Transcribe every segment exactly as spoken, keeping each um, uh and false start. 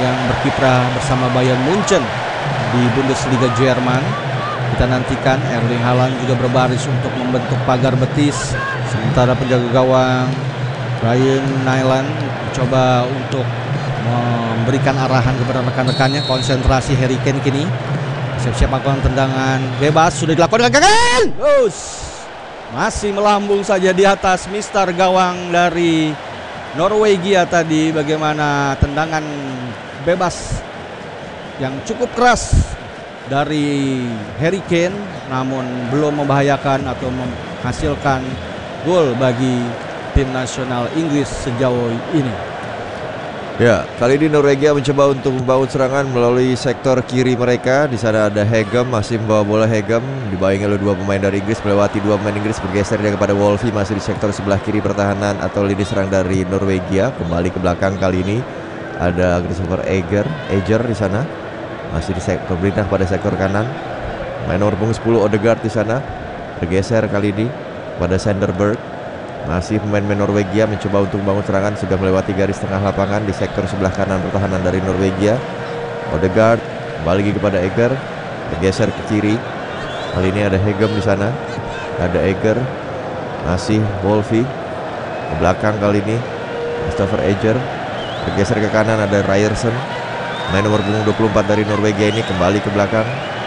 yang berkiprah bersama Bayern Munchen di Bundesliga Jerman. Kita nantikan Erling Haaland juga berbaris untuk membentuk pagar betis, sementara penjaga gawang Ryan Nyland mencoba untuk memberikan arahan kepada rekan-rekannya. Konsentrasi Harry Kane kini siap-siap melakukan tendangan bebas, sudah dilakukan gagal. Us, masih melambung saja di atas mister gawang dari Norwegia tadi. Bagaimana tendangan bebas yang cukup keras dari Harry Kane, namun belum membahayakan atau menghasilkan gol bagi tim nasional Inggris sejauh ini. Ya, kali ini Norwegia mencoba untuk membangun serangan melalui sektor kiri mereka. Di sana ada Hegem, masih membawa bola Hegem, dibayangi oleh dua pemain dari Inggris, melewati dua pemain Inggris, bergeser dia kepada Wolfie, masih di sektor sebelah kiri pertahanan atau lini serang dari Norwegia. Kembali ke belakang kali ini ada Christopher Eger, Eger di sana, masih di sektor berpindah pada sektor kanan. Main nomor punggung sepuluh Odegaard di sana, bergeser kali ini pada Sanderberg. Masih pemain-pemain Norwegia mencoba untuk membangun serangan, sudah melewati garis tengah lapangan di sektor sebelah kanan pertahanan dari Norwegia. Odegaard kembali lagi kepada Eger, bergeser ke kiri. Kali ini ada Hegem di sana, ada Eger, masih Wolfie ke belakang kali ini. Christopher Eger bergeser ke kanan, ada Ryerson, main nomor punggung dua puluh empat dari Norwegia ini, kembali ke belakang.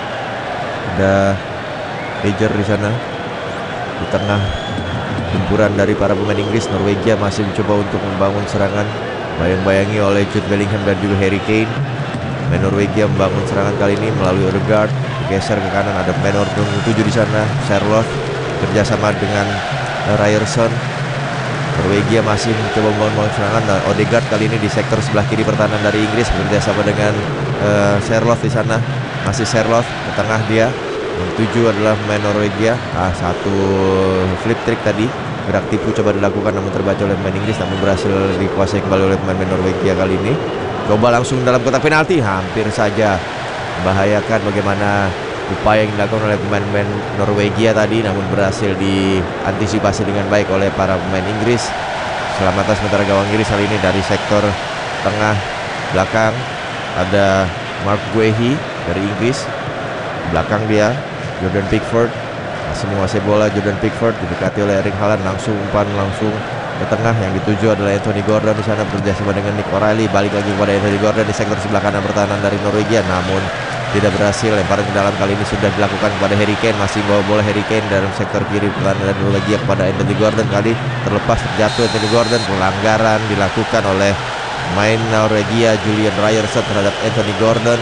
Ada Eger di sana. Di tengah gempuran dari para pemain Inggris, Norwegia masih mencoba untuk membangun serangan, bayang-bayangi oleh Jude Bellingham dan juga Harry Kane. Pemain Norwegia membangun serangan kali ini melalui Odegaard, bergeser ke kanan, ada pemain nomor tujuh di sana, Charlotte, kerjasama dengan Ryerson. Norwegia masih mencoba membangun serangan, dan Odegaard kali ini di sektor sebelah kiri pertahanan dari Inggris, bekerjasama dengan uh, Charlotte di sana, masih Charlotte ke tengah dia. Yang tujuh adalah pemain Norwegia. Ah, satu flip trick tadi, gerak tipu coba dilakukan namun terbaca oleh pemain Inggris, namun berhasil dikuasai kembali oleh pemain Norwegia kali ini. Coba langsung dalam kotak penalti, hampir saja membahayakan. Bagaimana upaya yang dilakukan oleh pemain-pemain Norwegia tadi, namun berhasil diantisipasi dengan baik oleh para pemain Inggris. Selamatan sementara gawang Inggris kali ini dari sektor tengah belakang ada Mark Guehi dari Inggris. Belakang dia Jordan Pickford, masih menguasai bola. Jordan Pickford didekati oleh Erling Haaland, langsung umpan langsung ke tengah. Yang dituju adalah Anthony Gordon di sana, bekerjasama dengan Nick O'Reilly. Balik lagi kepada Anthony Gordon di sektor sebelah kanan pertahanan dari Norwegia, namun tidak berhasil. Lemparan ke dalam kali ini sudah dilakukan kepada Harry Kane, masih bawa bola Harry Kane dalam sektor kiri pertahanan dari Norwegia kepada Anthony Gordon. Kali terlepas terjatuh Anthony Gordon, pelanggaran dilakukan oleh main Norwegia Julian Ryerson terhadap Anthony Gordon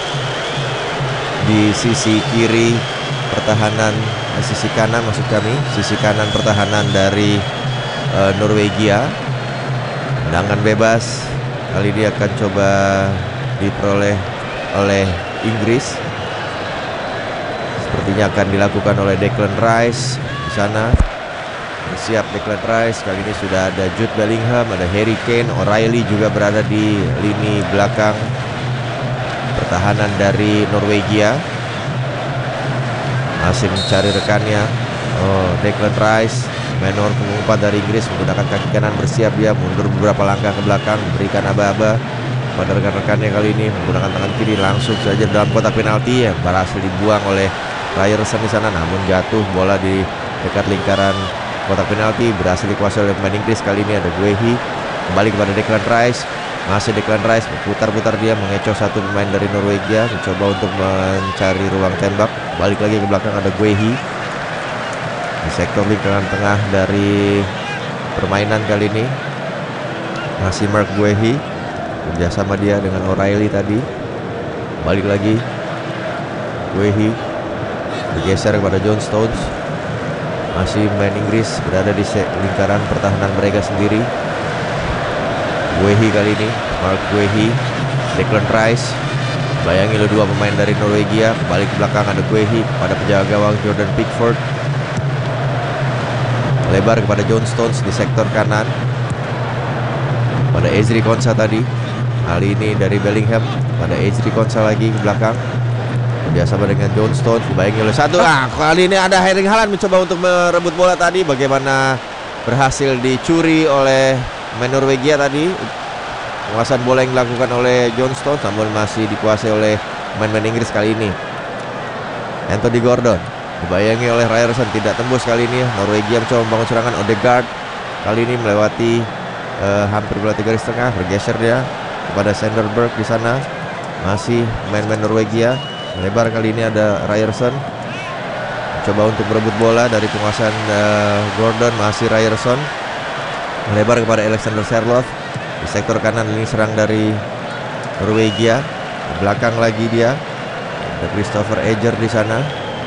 di sisi kiri pertahanan, sisi kanan maksud kami, sisi kanan pertahanan dari uh, Norwegia. Tendangan bebas kali ini akan coba diperoleh oleh Inggris. Sepertinya akan dilakukan oleh Declan Rice di sana. Siap Declan Rice, kali ini sudah ada Jude Bellingham, ada Harry Kane, O'Reilly juga berada di lini belakang pertahanan dari Norwegia, masih mencari rekannya. Oh, Declan Rice, main nomor punggung empat dari Inggris, menggunakan kaki kanan, bersiap dia mundur beberapa langkah ke belakang, berikan aba-aba pada rekan-rekannya. Kali ini menggunakan tangan kiri, langsung saja dalam kotak penalti yang berhasil dibuang oleh Ryerson di sana, namun jatuh bola di dekat lingkaran kotak penalti, berhasil dikuasai oleh pemain Inggris. Kali ini ada Guehi, kembali kepada Declan Rice. Masih Declan Rice, berputar-putar dia, mengecoh satu pemain dari Norwegia, mencoba untuk mencari ruang tembak. Balik lagi ke belakang, ada Guehi di sektor lingkaran tengah dari permainan kali ini. Masih Mark Guehi, kerjasama dia dengan O'Reilly tadi. Balik lagi Guehi, bergeser kepada John Stones. Masih pemain Inggris berada di lingkaran pertahanan mereka sendiri. Guehi kali ini, Mark Guehi, Declan Rice, bayangi oleh dua pemain dari Norwegia. Balik ke belakang ada Guehi pada penjaga gawang Jordan Pickford, lebar kepada John Stones di sektor kanan pada Ezri Konsa tadi. Kali ini dari Bellingham pada Ezri Konsa lagi ke belakang, biasa dengan John Stones, dibayangi oleh satu. Ah, kali ini ada Erling Haaland mencoba untuk merebut bola tadi, bagaimana berhasil dicuri oleh pemain Norwegia tadi. penguasaan bola yang dilakukan oleh Johnstone, namun masih dikuasai oleh pemain-pemain Inggris kali ini. Anthony Gordon dibayangi oleh Ryerson, tidak tembus kali ini. Norwegia mencoba membangun serangan. Odegaard kali ini melewati uh, hampir melewati garis tengah, bergeser dia kepada Sanderberg di sana. Masih pemain-pemain Norwegia melebar kali ini, ada Ryerson coba untuk merebut bola dari penguasaan uh, Gordon. Masih Ryerson melebar kepada Alexander Sørloth di sektor kanan, ini serang dari Norwegia. Di belakang lagi dia ada Christopher Eger di sana,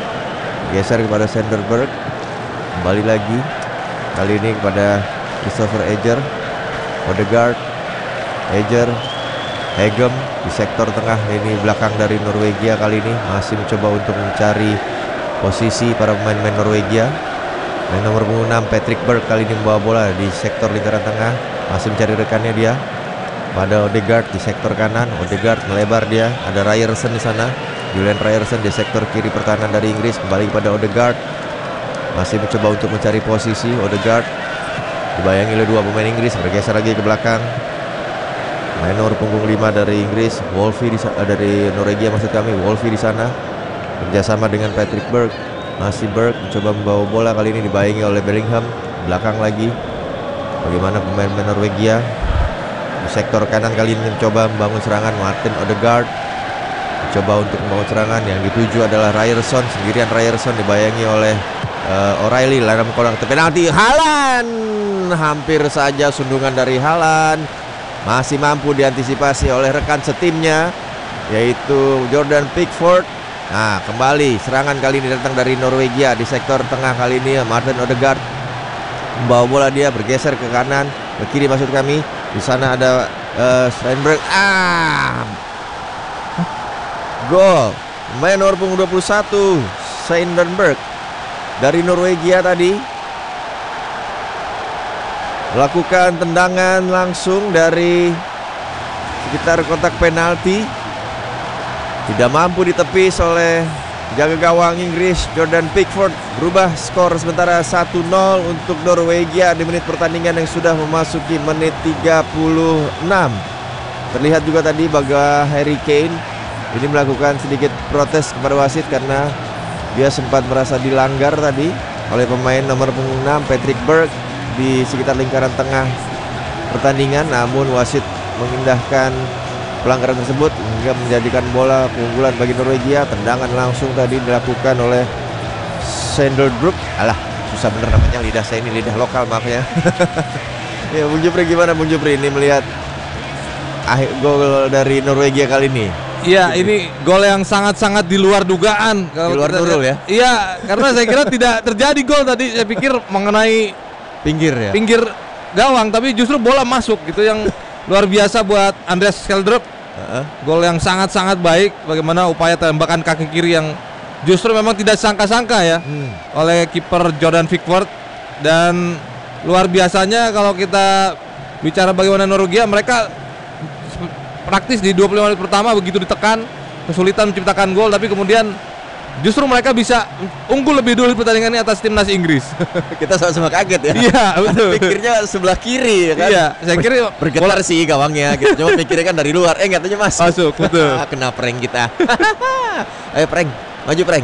geser kepada Sanderberg, kembali lagi kali ini kepada Christopher Eger. Odegaard, Eger, Hegem di sektor tengah, ini belakang dari Norwegia kali ini masih mencoba untuk mencari posisi para pemain-pemain Norwegia. Main nomor enam Patrick Berg kali ini membawa bola di sektor lingkaran tengah, masih mencari rekannya dia pada Odegaard di sektor kanan. Odegaard melebar dia, ada Ryerson di sana, Julian Ryerson di sektor kiri pertahanan dari Inggris, kembali kepada Odegaard, masih mencoba untuk mencari posisi. Odegaard dibayangi oleh dua pemain Inggris, bergeser lagi ke belakang. Main nomor punggung lima dari Inggris, Wolfie di, uh, dari Norwegia maksud kami, Wolfie di sana kerjasama dengan Patrick Berg. Masih Berg mencoba membawa bola, kali ini dibayangi oleh Bellingham. Belakang lagi bagaimana pemain-pemain Norwegia di sektor kanan kali ini mencoba membangun serangan. Martin Odegaard mencoba untuk membangun serangan, yang dituju adalah Ryerson. Sendirian Ryerson dibayangi oleh uh, O'Reilly dalam kolam penalti. Haaland hampir saja sundungan dari Haaland, masih mampu diantisipasi oleh rekan setimnya yaitu Jordan Pickford. Nah, kembali serangan kali ini datang dari Norwegia di sektor tengah. Kali ini Martin Odegaard membawa bola, dia bergeser ke kanan, ke kiri maksud kami. Di sana ada uh, Steinberg. Ah, gol main nomor punggung dua puluh satu Steinberg dari Norwegia tadi melakukan tendangan langsung dari sekitar kotak penalti. Tidak mampu ditepis oleh jaga gawang Inggris Jordan Pickford. Berubah skor sementara satu nol untuk Norwegia di menit pertandingan yang sudah memasuki menit tiga puluh enam. Terlihat juga tadi bahwa Harry Kane ini melakukan sedikit protes kepada wasit karena dia sempat merasa dilanggar tadi oleh pemain nomor punggung enam Patrick Berg di sekitar lingkaran tengah pertandingan. Namun wasit mengindahkan pelanggaran tersebut hingga menjadikan bola keunggulan bagi Norwegia. Tendangan langsung tadi dilakukan oleh Sanderberg. Alah, susah bener namanya, lidah saya ini lidah lokal maafnya. Ya, Bung Jupri gimana Bung Jupri ini melihat akhir gol dari Norwegia kali ini? Iya, ini gol yang sangat-sangat di luar dugaan. Di luar nurul ya? Iya, karena saya kira tidak terjadi gol tadi. Saya pikir mengenai pinggir ya? Pinggir gawang, tapi justru bola masuk gitu, yang luar biasa buat Andreas Schjelderup. Uh-huh. Gol yang sangat-sangat baik. Bagaimana upaya tembakan kaki kiri yang justru memang tidak sangka-sangka ya hmm. oleh kiper Jordan Pickford. Dan luar biasanya kalau kita bicara bagaimana Norwegia, mereka praktis di dua puluh lima menit pertama begitu ditekan, kesulitan menciptakan gol, tapi kemudian justru mereka bisa unggul lebih dulu di pertandingan ini atas timnas Inggris. Kita sama-sama kaget ya. Iya, betul. Pikirnya sebelah kiri ya kan. Iya, saya kira bergetar sih gawangnya gitu. Cuma pikirnya kan dari luar. Eh, enggak tanya Mas. Masuk, betul. Kena prank kita. Ayo prank, maju prank.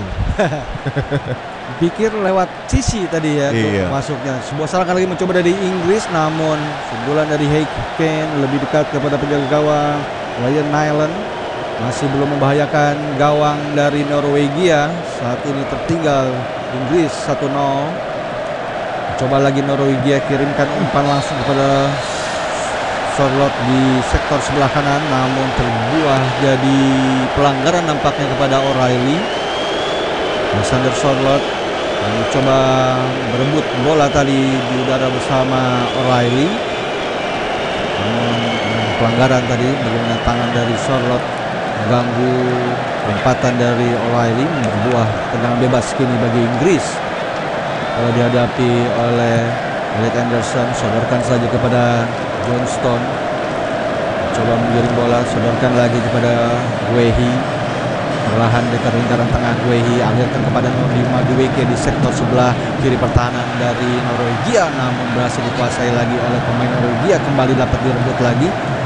Pikir lewat sisi tadi ya, iya. masuknya. Sebuah serangan lagi mencoba dari Inggris, namun sundulan dari Harry Kane lebih dekat kepada penjaga gawang Ryan Nyland. Masih belum membahayakan gawang dari Norwegia. Saat ini tertinggal Inggris satu nol. Coba lagi Norwegia kirimkan umpan langsung kepada Sørloth di sektor sebelah kanan, namun terbuah jadi pelanggaran nampaknya kepada O'Reilly. Alexander Sørloth mencoba berebut bola tadi di udara bersama O'Reilly. Namun pelanggaran tadi bagaimana tangan dari Sørloth mengganggu lompatan dari O'Reilly, berbuah tendangan bebas kini bagi Inggris. Kalau dihadapi oleh Elliot Anderson, sodorkan saja kepada Johnstone. Coba menggiring bola, sodorkan lagi kepada Guehi. Perlahan dekat lingkaran tengah Guehi, alirkan kepada nomor lima Duweke di sektor sebelah kiri pertahanan dari Norwegia, namun berhasil dikuasai lagi oleh pemain Norwegia. Kembali dapat direbut lagi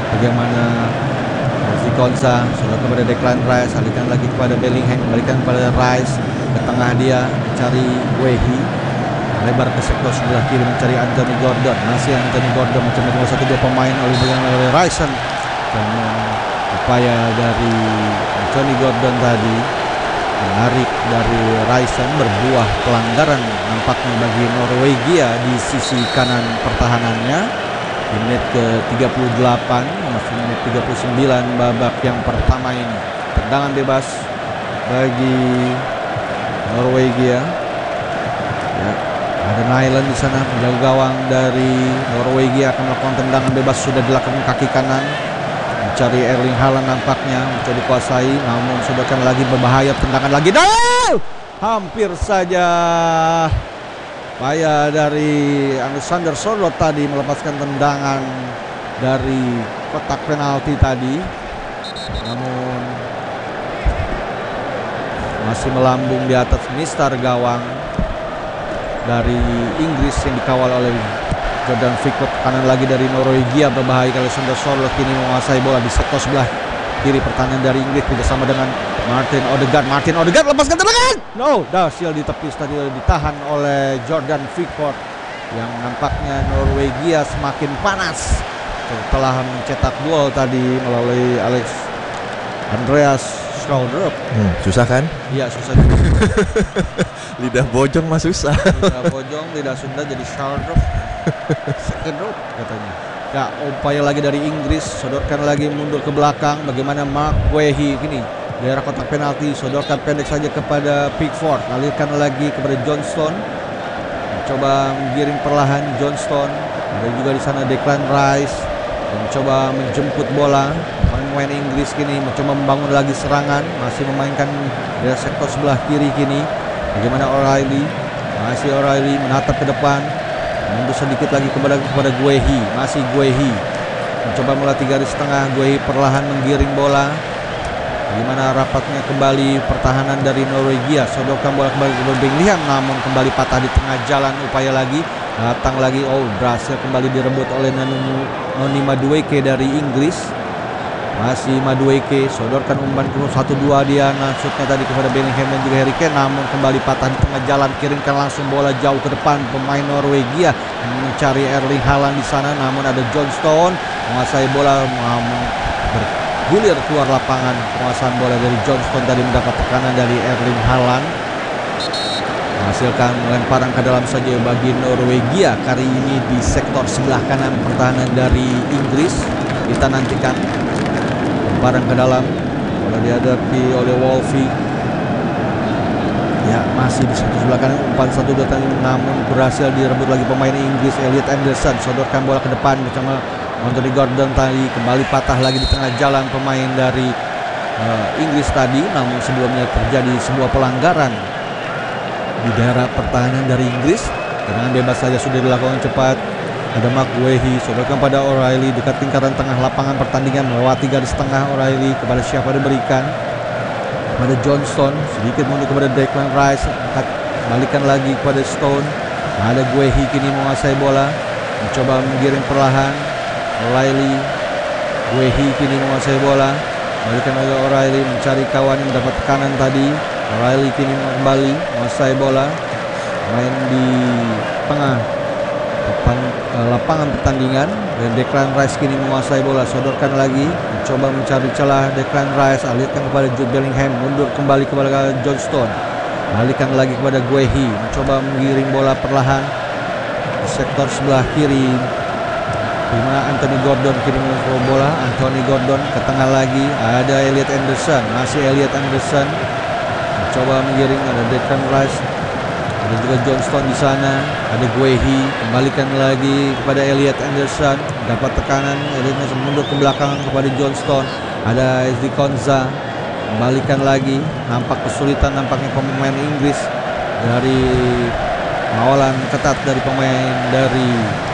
Bagaimana Ezri Konsa sudah kepada Declan Rice, alihkan lagi kepada Bellingham, kembalikan kepada Rice ke tengah, dia mencari Wehi, lebar ke sektor sebelah kiri mencari Anthony Gordon, masih Anthony Gordon mencoba dua satu dua pemain oleh oleh Rice, dan upaya dari Anthony Gordon tadi menarik dari Rice berbuah pelanggaran nampaknya bagi Norwegia di sisi kanan pertahanannya di menit ke tiga puluh delapan masih menit tiga puluh sembilan babak yang pertama ini. Tendangan bebas bagi Norwegia. Ya, ada Nyland di sana menjaga gawang dari Norwegia akan melakukan tendangan bebas, sudah dilakukan kaki kanan. Mencari Erling Haaland nampaknya mencoba dikuasai, namun sudah kan lagi berbahaya, tendangan lagi. Nah! Hampir saja upaya dari Alexander Sørloth tadi melepaskan tendangan dari kotak penalti tadi, namun masih melambung di atas mistar gawang dari Inggris yang dikawal oleh Jordan Pickford. Kanan lagi dari Norwegia berbahaya, Alexander Sørloth kini menguasai bola di sektor sebelah kiri pertahanan dari Inggris bersama dengan Martin Odegaard. Martin Odegaard lepaskan tendangan. No, Daciel ditepis tadi, ditahan oleh Jordan Pickford, yang nampaknya Norwegia semakin panas setelah mencetak gol tadi melalui Alex Andreas Schraudrup. Hmm, susah kan? Iya, susah juga. Lidah bojong mah susah. Lidah bojong, lidah Sunda jadi Schraudrup. Sekedrup katanya. Ya, upaya lagi dari Inggris, sodorkan lagi mundur ke belakang. Bagaimana Mark Guehi kini daerah kotak penalti, sodorkan pendek saja kepada Pickford, alirkan lagi kepada Johnston, mencoba menggiring perlahan Johnston. Ada juga di sana Declan Rice mencoba menjemput bola. Pemain Inggris kini mencoba membangun lagi serangan, masih memainkan di sektor sebelah kiri kini. Bagaimana O'Reilly, masih O'Reilly menatap ke depan, mundur sedikit lagi kepada kepada Guehi, masih Guehi mencoba melatih garis tengah. Guehi perlahan menggiring bola. Bagaimana rapatnya kembali pertahanan dari Norwegia, sodorkan bola kembali ke Bellingham, namun kembali patah di tengah jalan. Upaya lagi, datang lagi, oh berhasil kembali direbut oleh Noni Madueke dari Inggris. Masih Madueke, sodorkan umpan ke satu dua, dia nasutnya tadi kepada Bellingham dan juga Harry Kane, namun kembali patah di tengah jalan. Kirimkan langsung bola jauh ke depan, pemain Norwegia mencari Erling Haaland di sana, namun ada Johnston menguasai bola, namun bergulir keluar lapangan. Penguasaan bola dari Johnston tadi mendapat tekanan dari Erling Haaland, menghasilkan lemparan ke dalam saja bagi Norwegia kali ini di sektor sebelah kanan pertahanan dari Inggris. Kita nantikan lemparan ke dalam, bola dihadapi oleh Wolfie. Ya, masih di sektor sebelah kanan, umpan satu dua, namun berhasil direbut lagi pemain Inggris. Elliot Anderson sodorkan bola ke depan bersama Anthony Gordon tadi, kembali patah lagi di tengah jalan pemain dari uh, Inggris tadi, namun sebelumnya terjadi sebuah pelanggaran di daerah pertahanan dari Inggris. Tendangan bebas saja sudah dilakukan cepat. Ada Mark Guehi, sodorkan pada O'Reilly dekat lingkaran tengah lapangan pertandingan, melewati garis tengah. O'Reilly kepada siapa diberikan? Kepada Johnston, sedikit mundur kepada Declan Rice, balikan lagi kepada Stone. Ada Guehi kini menguasai bola, mencoba menggiring perlahan. O'Reilly, Guehi kini menguasai bola, balikan oleh O'Reilly, mencari kawan yang mendapat tekanan tadi. O'Reilly kini kembali menguasai bola, main di tengah depan uh, lapangan pertandingan. Dan Declan Rice kini menguasai bola, sodorkan lagi, mencoba mencari celah. Declan Rice alirkan kepada Jude Bellingham, mundur kembali kepada Johnston, balikan lagi kepada Guehi, mencoba menggiring bola perlahan di sektor sebelah kiri, di mana Anthony Gordon kini membawa bola. Anthony Gordon ke tengah lagi, ada Elliot Anderson, masih Elliot Anderson mencoba menggiring, ada Declan Rice, ada juga Johnston di sana, ada Guehi, kembalikan lagi kepada Elliot Anderson, dapat tekanan, Elliot Anderson mundur ke belakang kepada Johnston, ada Ezri Konsa, kembalikan lagi. Nampak kesulitan nampaknya pemain Inggris dari pengawalan ketat dari pemain dari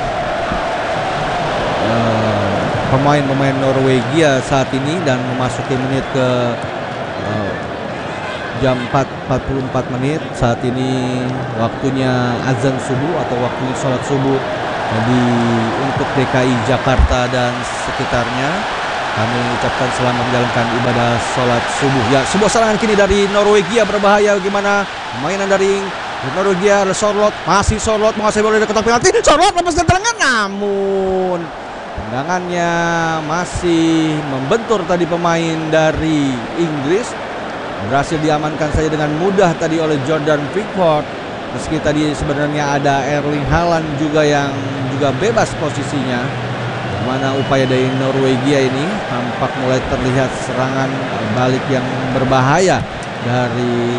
uh, pemain-pemain Norwegia saat ini, dan memasuki menit ke uh, jam empat empat puluh empat menit. Saat ini waktunya azan subuh atau waktunya sholat subuh Jadi untuk D K I Jakarta dan sekitarnya, kami ucapkan selamat menjalankan ibadah sholat subuh. Ya, sebuah serangan kini dari Norwegia berbahaya. Bagaimana permainan dari Norwegia? Sorloth, masih Sorloth menguasai bola dari kotak penalti. Sorloth lepas dari tendangan, namun tendangannya masih membentur tadi pemain dari Inggris. Berhasil diamankan saja dengan mudah tadi oleh Jordan Pickford. Meski tadi sebenarnya ada Erling Haaland juga yang juga bebas posisinya. Mana upaya dari Norwegia ini tampak mulai terlihat serangan balik yang berbahaya dari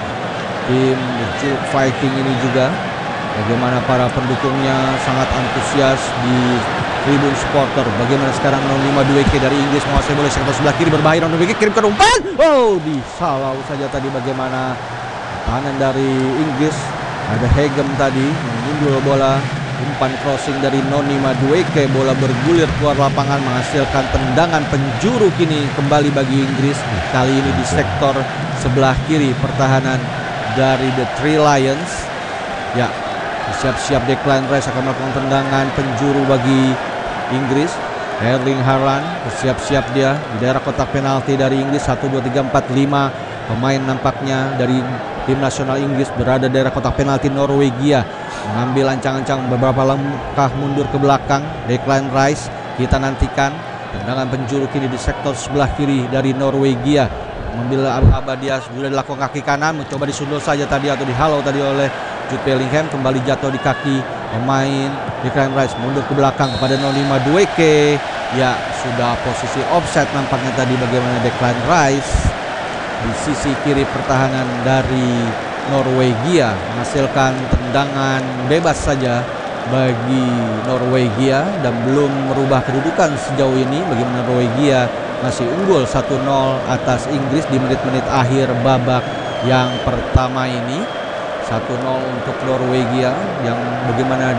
tim Juke Viking ini juga. Bagaimana para pendukungnya sangat antusias di tribun supporter. Bagaimana sekarang nol lima dua K dari Inggris menguasai bola sektor sebelah kiri berbahaya. Norwegia kirim ke umpan. Oh, disalau saja tadi. Bagaimana tahanan dari Inggris, ada Hegem tadi mengunduh bola. Umpan crossing dari Noni Madueke, bola bergulir keluar lapangan menghasilkan tendangan penjuru kini kembali bagi Inggris. Kali ini di sektor sebelah kiri pertahanan dari The Three Lions. Ya, siap-siap Declan Rice akan melakukan tendangan penjuru bagi Inggris. Erling Haaland bersiap-siap dia di daerah kotak penalti dari Inggris. Satu, dua, tiga, empat, lima pemain nampaknya dari tim nasional Inggris berada di daerah kotak penalti Norwegia. Mengambil ancang-ancang beberapa langkah mundur ke belakang. Declan Rice, kita nantikan tendangan penjuru kini di sektor sebelah kiri dari Norwegia. Mengambil aba-aba dia sudah dilakukan kaki kanan, mencoba disundul saja tadi atau dihalau tadi oleh Jude Bellingham. Kembali jatuh di kaki pemain Declan Rice, mundur ke belakang kepada nol lima dua K. Ya, sudah posisi offside nampaknya tadi bagaimana Declan Rice di sisi kiri pertahanan dari Norwegia menghasilkan tendangan bebas saja bagi Norwegia dan belum merubah kedudukan sejauh ini. Bagaimana Norwegia masih unggul satu nol atas Inggris di menit-menit akhir babak yang pertama ini. satu nol untuk Norwegia yang bagaimana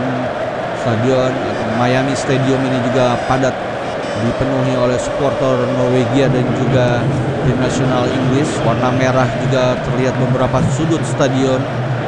stadion Miami Stadium ini juga padat dipenuhi oleh supporter Norwegia dan juga tim nasional Inggris. Warna merah juga terlihat beberapa sudut stadion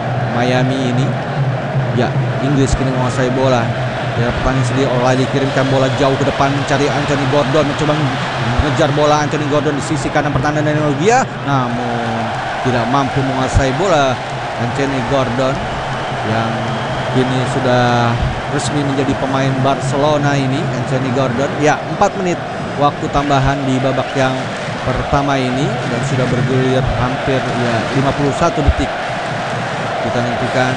Miami ini. Ya, Inggris kini menguasai bola. Dari pertandingan sendiri, O'Reilly kirimkan bola jauh ke depan mencari Anthony Gordon, mencoba mengejar bola Anthony Gordon di sisi kanan pertahanan dari Norwegia, namun tidak mampu menguasai bola. Anthony Gordon yang kini sudah resmi menjadi pemain Barcelona ini, Anthony Gordon. Ya, empat menit waktu tambahan di babak yang pertama ini dan sudah bergulir hampir ya lima puluh satu detik. Kita nantikan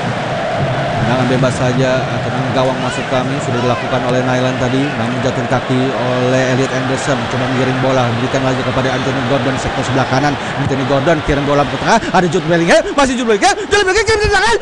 tendangan bebas saja atau gawang masuk kami sudah dilakukan oleh Nyland tadi, namun jatuh di kaki oleh Elliot Anderson. Coba mengiring bola, berikan lagi kepada Anthony Gordon sektor sebelah kanan. Anthony Gordon kirim bola ke tengah, ada Jude Bellingham, masih Jude Bellingham, Jude Bellingham kirim tendangan,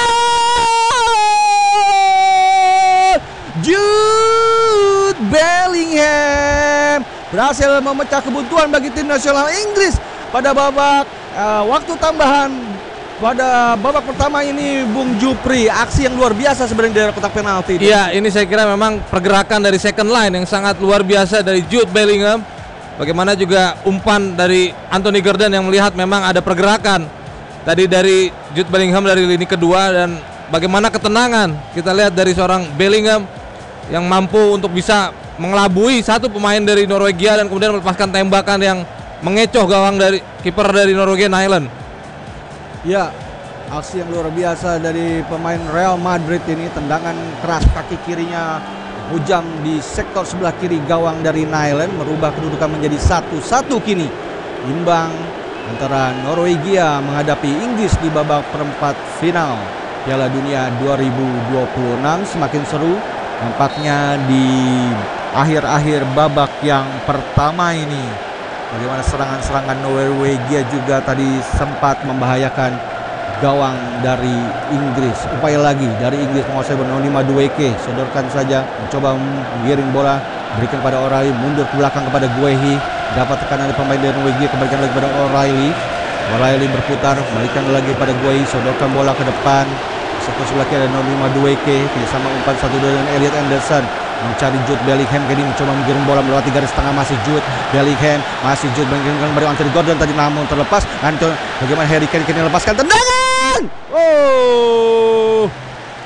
gol! Jude Bellingham berhasil memecah kebuntuan bagi tim nasional Inggris pada babak uh, waktu tambahan. Pada babak pertama ini, Bung Jupri, aksi yang luar biasa sebenarnya di daerah kotak penalti. Iya, ini saya kira memang pergerakan dari second line yang sangat luar biasa dari Jude Bellingham. Bagaimana juga umpan dari Anthony Gordon yang melihat memang ada pergerakan tadi dari Jude Bellingham dari lini kedua, dan bagaimana ketenangan kita lihat dari seorang Bellingham yang mampu untuk bisa mengelabui satu pemain dari Norwegia dan kemudian melepaskan tembakan yang mengecoh gawang dari kiper dari Norwegia, Nyland. Ya, aksi yang luar biasa dari pemain Real Madrid ini. Tendangan keras kaki kirinya hujam di sektor sebelah kiri gawang dari Nyland, merubah kedudukan menjadi satu satu kini. Imbang antara Norwegia menghadapi Inggris di babak perempat final Piala Dunia dua ribu dua puluh enam. Semakin seru nampaknya di akhir-akhir babak yang pertama ini. Bagaimana serangan-serangan Norwegia juga tadi sempat membahayakan gawang dari Inggris. Upaya lagi dari Inggris menguasai bola lima dua K. Sodorkan saja, mencoba menggiring bola, berikan pada O'Reilly, mundur ke belakang kepada Guehi. Dapat tekanan dari pemain dari Norwegia, kembalikan lagi kepada O'Reilly. O'Reilly berputar, balikan lagi kepada Guehi, sodorkan bola ke depan. Sektor sebelah kiri ada lima dua K, kerjasama umpan satu dua dengan Elliot Anderson. Mencari Jude Bellingham, kini mencoba menggiring bola melewati garis tengah, masih Jude Bellingham, masih Jude Bellingham kembali Anthony Gordon tadi, namun terlepas. Anthony, bagaimana Harry Kane kini lepaskan tendangan. Oh,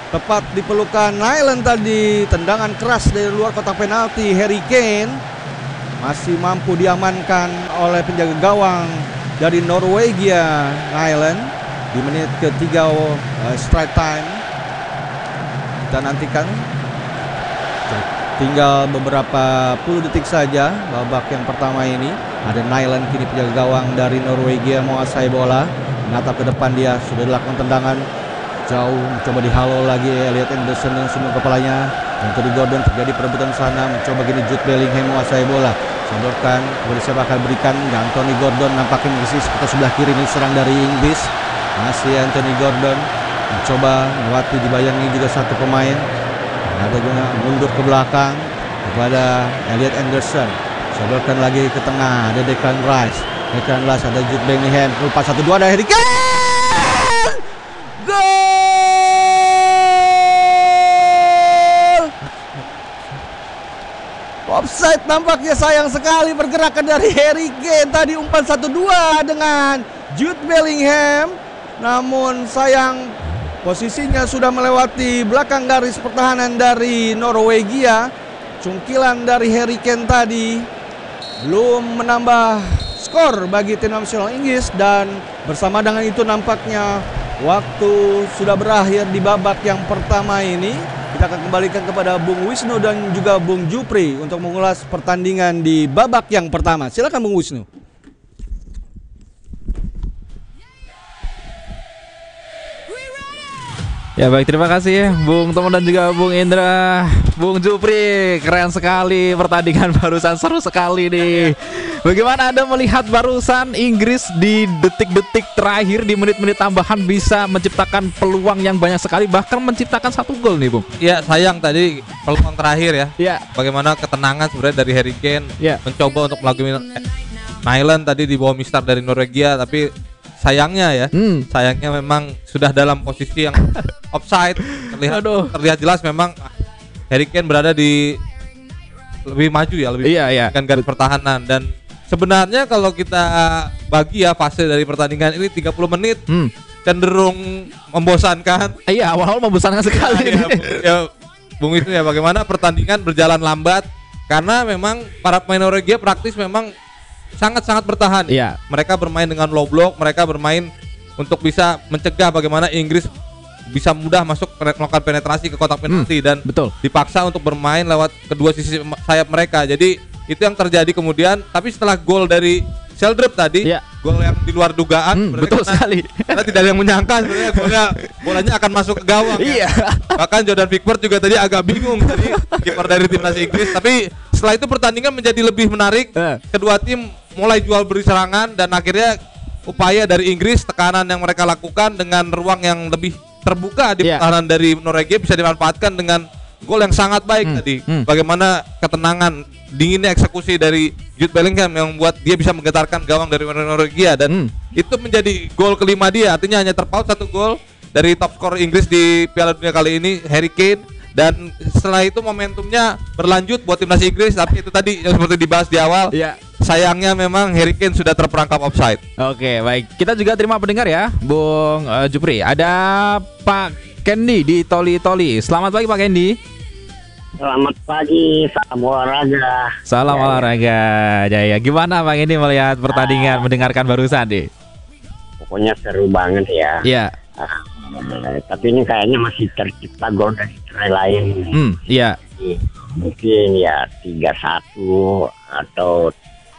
tepat di pelukan Nyland tadi. Tendangan keras dari luar kotak penalti. Harry Kane masih mampu diamankan oleh penjaga gawang dari Norwegia, Nyland, di menit ketiga uh, straight time. Kita nantikan, tinggal beberapa puluh detik saja babak yang pertama ini. Ada Nyland kini penjaga gawang dari Norwegia menguasai bola, menatap ke depan, dia sudah dilakukan tendangan jauh, mencoba dihalau lagi Elliot Anderson yang sumber kepalanya. Anthony Gordon, terjadi perebutan sana, mencoba gini Jude Bellingham menguasai bola, sodorkan kepada siapa akan berikan. Anthony Gordon nampaknya mengisi sekitar sebelah kiri, ini serang dari Inggris. Masih Anthony Gordon mencoba melewati, dibayangi juga satu pemain. Ada guna mundur ke belakang kepada Elliot Anderson, sodorkan lagi ke tengah, ada Declan Rice. Declan Rice, ada Jude Bellingham, lupa satu dua, ada Harry Kane. Gol! Offside nampaknya, sayang sekali pergerakan dari Harry Kane. Tadi umpan satu dua dengan Jude Bellingham, namun sayang posisinya sudah melewati belakang garis pertahanan dari Norwegia. Cungkilan dari Harry Kane tadi belum menambah skor bagi tim nasional Inggris, dan bersama dengan itu nampaknya waktu sudah berakhir di babak yang pertama ini. Kita akan kembalikan kepada Bung Wisnu dan juga Bung Jupri untuk mengulas pertandingan di babak yang pertama. Silakan Bung Wisnu. Ya baik, terima kasih Bung Tomo dan juga Bung Indra, Bung Jupri. Keren sekali pertandingan barusan, seru sekali nih. Bagaimana Anda melihat barusan Inggris di detik-detik terakhir, di menit-menit tambahan bisa menciptakan peluang yang banyak sekali, bahkan menciptakan satu gol nih Bung? Ya sayang tadi peluang terakhir ya. Ya. Bagaimana ketenangan sebenarnya dari Harry Kane, ya, mencoba untuk melakukan eh, Nyland tadi di bawah mistar dari Norwegia, tapi sayangnya ya, hmm. sayangnya memang sudah dalam posisi yang offside. Terlihat, terlihat jelas memang Harry Kane berada di lebih maju ya, lebih iya, iya. dengan garis pertahanan. Dan sebenarnya kalau kita bagi ya fase dari pertandingan ini tiga puluh menit, hmm. cenderung membosankan. Iya, awal-awal membosankan sekali. ya, ya, Bung itu ya, bagaimana pertandingan berjalan lambat karena memang para pemain Norwegia praktis memang sangat-sangat bertahan. Iya. Mereka bermain dengan low block, mereka bermain untuk bisa mencegah bagaimana Inggris bisa mudah masuk melakukan penetrasi ke kotak penalti, hmm, dan betul, dipaksa untuk bermain lewat kedua sisi sayap mereka. Jadi itu yang terjadi kemudian. Tapi setelah gol dari Sheldrup tadi, ya, gol yang di luar dugaan, hmm, betul karena, sekali. Karena tidak ada yang menyangka sebenarnya golnya, bolanya akan masuk ke gawang. Iya. Ya. Bahkan Jordan Pickford juga tadi agak bingung tadi, kiper dari timnas Inggris. Tapi setelah itu pertandingan menjadi lebih menarik. Eh. Kedua tim mulai jual beli serangan, dan akhirnya upaya dari Inggris, tekanan yang mereka lakukan dengan ruang yang lebih terbuka di yeah. pertahanan dari Norwegia bisa dimanfaatkan dengan gol yang sangat baik hmm. tadi. Hmm. Bagaimana ketenangan, dinginnya eksekusi dari Jude Bellingham yang membuat dia bisa menggetarkan gawang dari Norwegia, dan hmm. itu menjadi gol kelima dia. Artinya hanya terpaut satu gol dari top skor Inggris di Piala Dunia kali ini, Harry Kane. Dan setelah itu momentumnya berlanjut buat timnas Inggris, tapi itu tadi yang seperti dibahas di awal. Yeah. Sayangnya memang Harry Kane sudah terperangkap offside. Oke, baik. Kita juga terima pendengar ya, Bung uh, Jupri. Ada Pak Kendi di Toli Toli. Selamat pagi Pak Kendi. Selamat pagi, salam olahraga. Salam ya, olahraga. Jaya. Gimana Pak Kendi melihat pertandingan, uh, mendengarkan barusan deh? Pokoknya seru banget ya. Iya. Uh, tapi ini kayaknya masih tercipta gol dari cerai lain. Hmm, iya. Mungkin ya tiga satu atau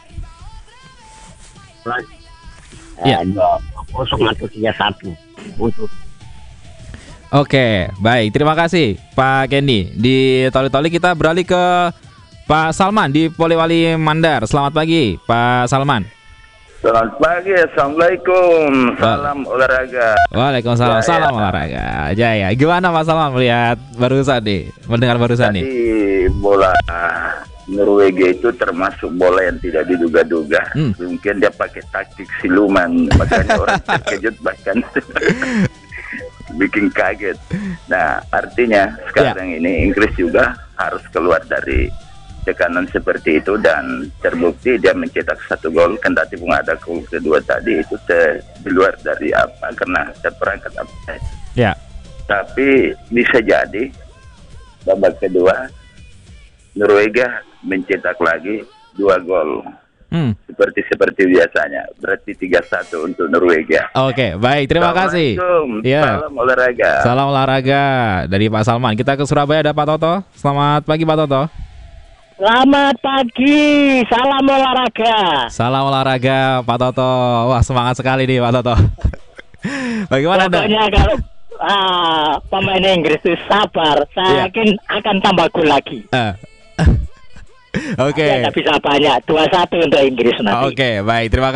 ya, dua kosong atau tiga satu untuk. Oke, baik, terima kasih Pak Kendi. Di Toli-Toli kita beralih ke Pak Salman di Polewali Mandar. Selamat pagi Pak Salman. Selamat pagi, assalamualaikum, salam olahraga. Waalaikumsalam, ya, salam ya. olahraga. Jaya, gimana Pak Salman melihat barusan nih, mendengar barusan nih? Tadi bola Norwegia itu termasuk bola yang tidak diduga-duga. Hmm. Mungkin dia pakai taktik siluman, makanya orang terkejut bahkan bikin kaget. Nah, artinya sekarang ya. ini Inggris juga harus keluar dari tekanan seperti itu, dan terbukti dia mencetak satu gol. Kendati pun ada gol kedua tadi itu te, di luar dari apa, karena terperangkap apa. Ya. Tapi bisa jadi babak kedua Norwegia mencetak lagi dua gol. Hmm. Seperti seperti biasanya. Berarti tiga satu untuk Norwegia. Oke, baik, terima kasih. Assalamualaikum. Ya. Salam olahraga. Salam olahraga dari Pak Salman. Kita ke Surabaya, ada Pak Toto. Selamat pagi Pak Toto. Selamat pagi, salam olahraga. Salam olahraga Pak Toto. Wah, semangat sekali nih Pak Toto. Bagaimana Anda? Pokoknya kalau ah, pemain Inggris itu sabar, saya Iya. yakin akan tambah gol lagi. Eh. Oke. Tidak bisa banyak, dua satu untuk Inggris nanti. Oke, baik, terima kasih.